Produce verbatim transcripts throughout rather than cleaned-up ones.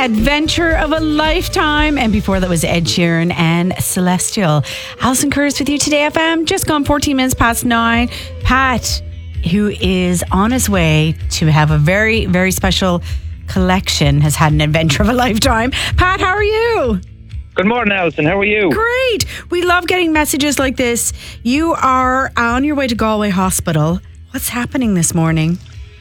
Adventure of a Lifetime. And before that was Ed Sheeran and Celestial. Alison Curtis with you today, F M. Just gone fourteen minutes past nine. Pat, who is on his way to have a very, very special collection, has had an adventure of a lifetime. Pat, how are you? Good morning, Alison. How are you? Great. We love getting messages like this. You are on your way to Galway Hospital. What's happening this morning?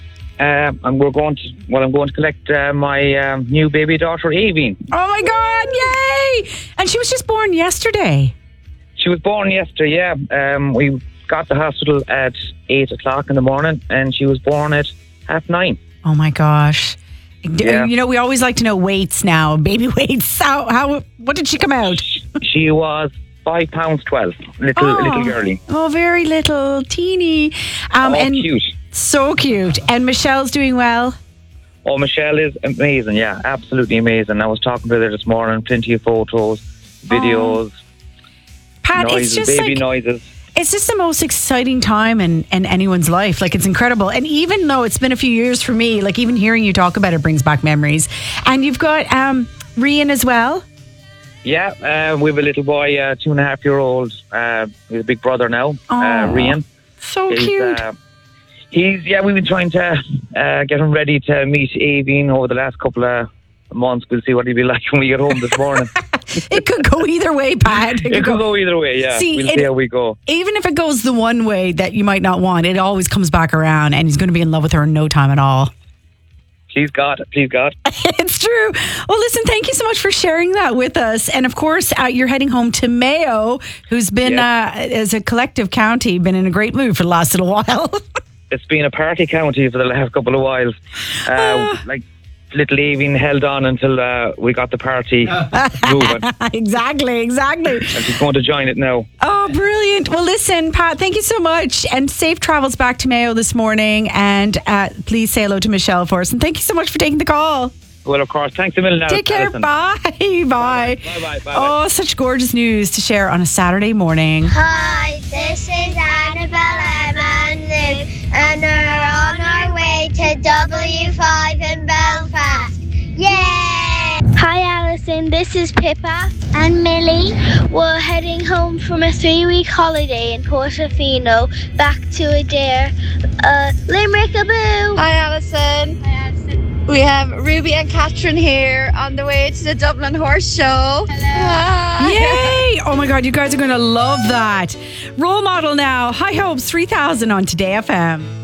Uh, and we're going to. Well, I'm going to collect uh, my um, new baby daughter, Aoibhinn. Oh my God! Yay! And she was just born yesterday. She was born yesterday. Yeah. Um, we got to the hospital at eight o'clock in the morning, and she was born at half nine. Oh my gosh! Yeah. You know, we always like to know weights now, baby weights. How? How? What did she come out? She was five pounds twelve. Little oh, little girly. Oh, very little, teeny. Um, oh, and cute. So cute. And Michelle's doing well? Oh, Michelle is amazing. Yeah, absolutely amazing. I was talking to her this morning. Plenty of photos, videos, oh. Pat, noises, it's just baby like, noises. It's just the most exciting time in, in anyone's life. Like, it's incredible. And even though it's been a few years for me, like even hearing you talk about it brings back memories. And you've got um, Rian as well? Yeah, uh, we have a little boy, uh, two and a half year old. Uh, he's a big brother now, oh, uh, Rian. So he's, cute. Uh, he's, yeah, we've been trying to uh, get him ready to meet Aoibhinn over the last couple of months. We'll see what he'll be like when we get home this morning. It could go either way, Pat. It, it could go, go either way, yeah. See, we'll it, see how we go. Even if it goes the one way that you might not want, it always comes back around and he's going to be in love with her in no time at all. Please God, please God. It's true. Well, listen, thank you so much for sharing that with us. And of course, uh, you're heading home to Mayo, who's been, yes. uh, as a collective county, been in a great mood for the last little while. It's been a party county for the last couple of whiles. Uh, uh, like, little Aoibhinn held on until uh, we got the party moving. Exactly, exactly. And she's going to join it now. Oh, brilliant. Well, listen, Pat, thank you so much. And safe travels back to Mayo this morning. And uh, please say hello to Michelle for us. And thank you so much for taking the call. Well, of course. Thanks a million. Take care. Alison. Bye. Bye. Bye. Bye. Bye. Oh, such gorgeous news to share on a Saturday morning. Hi, this is Annabelle, Emma and Lou, and we're on our way to W five in Belfast. Yay! Hi, Alison. This is Pippa and Millie. We're heading home from a three-week holiday in Portofino back to Adair. Uh, Limerick-a-boo! Hi, Alison. Hi, Alison. We have Ruby and Catherine here on the way to the Dublin Horse Show. Hello. Hi. Yay! Oh my God, you guys are going to love that. Role model now. High Hopes three thousand on Today F M.